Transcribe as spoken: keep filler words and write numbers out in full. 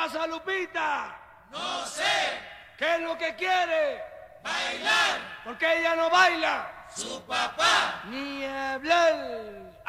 pasa, Lupita? No sé. ¿Qué es lo que quiere? Bailar. ¿Por qué ella no baila? Su papá. Ni hablar.